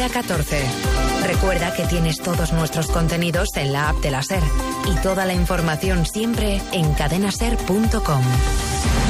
Hora 14. Recuerda que tienes todos nuestros contenidos en la app de la SER y toda la información siempre en cadenaser.com.